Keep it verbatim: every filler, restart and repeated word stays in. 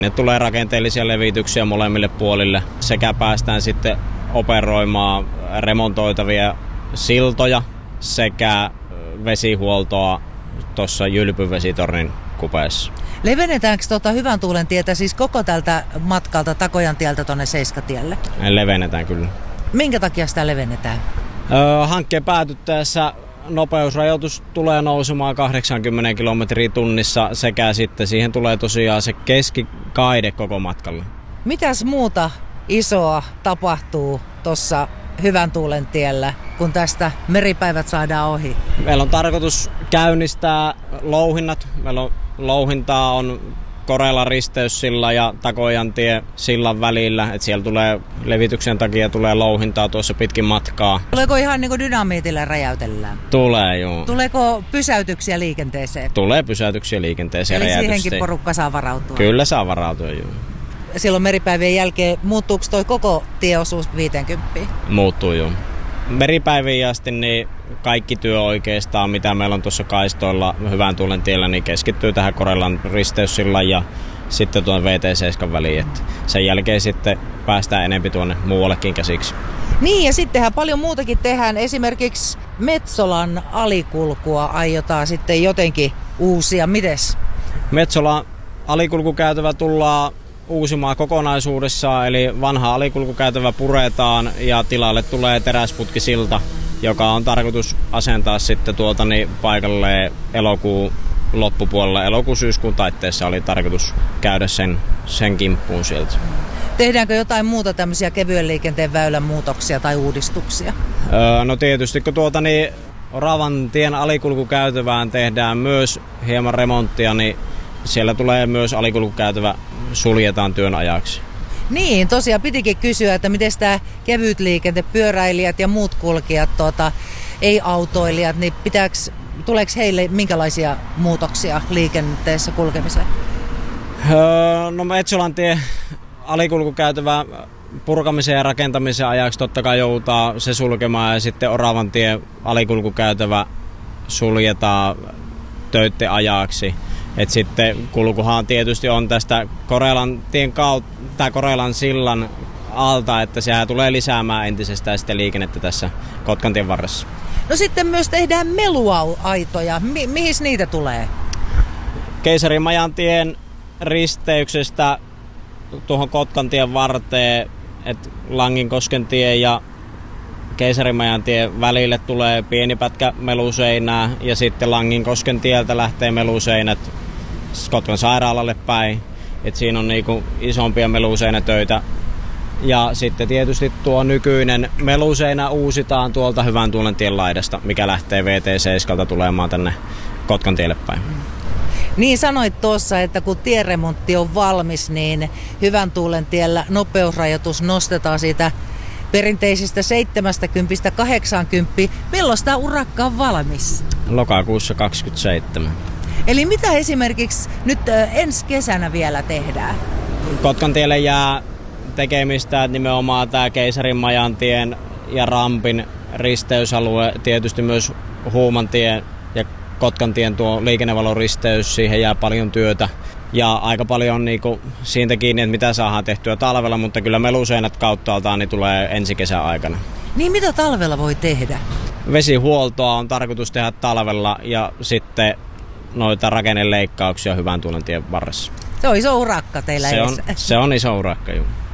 Ne tulee rakenteellisia levityksiä molemmille puolille sekä päästään sitten operoimaan remontoitavia siltoja sekä vesihuoltoa tuossa Jylpyvesitornin kupeessa. Levennetäänkö tuota Hyvän tuulen tietä siis koko tältä matkalta Takojantieltä tuonne Seiskatielle? Levennetään kyllä. Minkä takia sitä levennetään? Öö, hankkeen päätyttäessä nopeusrajoitus tulee nousemaan kahdeksankymmentä kilometriä tunnissa sekä sitten siihen tulee tosiaan se keskikaide koko matkalla. Mitäs muuta isoa tapahtuu tuossa Hyvän tuulen tiellä, kun tästä meripäivät saadaan ohi? Meillä on tarkoitus käynnistää louhinnat. Meillä on louhintaa on Korelan risteyssilla ja Takojantie sillan välillä, että siellä tulee levityksen takia tulee louhintaa tuossa pitkin matkaa. Tuleeko ihan niin kuin dynamiitilla räjäytellään? Tulee, joo. Tuleeko pysäytyksiä liikenteeseen? Tulee pysäytyksiä liikenteeseen. Eli siihenkin porukka saa varautua? Kyllä saa varautua, joo. Silloin meripäivien jälkeen muuttuuko toi koko tieosuus viisikymmentä? Muuttuu, joo. Meripäiviin asti niin kaikki työ oikeastaan, mitä meillä on tuossa kaistoilla Hyvän tuulen tiellä, niin keskittyy tähän Korelan risteyssillan ja sitten tuon V T seitsemän väliin. Että sen jälkeen sitten päästään enempi tuonne muuallekin käsiksi. Niin, ja sittenhän paljon muutakin tehdään. Esimerkiksi Metsolan alikulkua aiotaan sitten jotenkin uusia. Mites? Metsolan alikulkukäytävä tullaan uusimaan kokonaisuudessaan, eli vanha alikulkukäytävä puretaan ja tilalle tulee teräsputkisilta, joka on tarkoitus asentaa sitten tuota niin paikalleen elokuun loppupuolella. Elokuun syyskuun taitteessa oli tarkoitus käydä sen, sen kimppuun sieltä. Tehdäänkö jotain muuta tämmöisiä kevyen liikenteen väylän muutoksia tai uudistuksia? Öö, no tietysti kun tuota niin Oravantien alikulkukäytävään tehdään myös hieman remonttia, niin siellä tulee myös alikulkukäytävä suljetaan työn ajaksi. Niin, tosiaan pitikin kysyä, että miten tämä kevyt liikente, pyöräilijät ja muut kulkijat, tuota, ei-autoilijat, niin pitääks, tuleeko heille minkälaisia muutoksia liikenteessä kulkemiseen? Öö, no Metsolantien alikulkukäytävä purkamisen ja rakentamisen ajaksi totta kai joudutaan se sulkemaan ja sitten Oravantien alikulkukäytävä suljetaan töitten ajaksi. Et sitten kulkuhan tietysti on tästä Korelan tien kautta, tai Korelan sillan alta, että sehän tulee lisäämään entisestään sitten liikennettä tässä Kotkantien varressa. No sitten myös tehdään meluaitoja. Mi- mihin niitä tulee? Keisarinmajantien risteyksestä tuohon Kotkantien varteen, että Langinkoskentien ja Keisarinmajantien välille tulee pieni pätkä meluseinää ja sitten Langinkosken tieltä lähtee meluseinät Kotkan sairaalalle päin. Et siinä on niinku isompia meluseinätöitä. Ja sitten tietysti tuo nykyinen meluseinä uusitaan tuolta Hyvän tuulen tien laidasta, mikä lähtee V T seitsemän tulemaan tänne Kotkan tielle päin. Niin sanoit tuossa, että kun tieremontti on valmis, niin Hyvän tuulen tiellä nopeusrajoitus nostetaan siitä perinteisistä seitsemänkymmentä kahdeksankymmentä. Milloin tämä urakka on valmis? Lokakuussa kaksikymmentäseitsemän. Eli mitä esimerkiksi nyt ensi kesänä vielä tehdään? Kotkantielle jää tekemistä, että nimenomaan tämä Keisarinmajantien ja Rampin risteysalue, tietysti myös Huumantien ja Kotkantien tuo liikennevaloristeys, siihen jää paljon työtä. Ja aika paljon niinku siitä kiinni, että mitä saadaan tehtyä talvella, mutta kyllä meluseinät kauttaaltaan niin tulee ensi kesän aikana. Niin mitä talvella voi tehdä? Vesihuoltoa on tarkoitus tehdä talvella ja sitten noita rakenneleikkauksia Hyvän tuulen tien varressa. Se on iso urakka teillä se on, edessä. se on iso urakka, juu.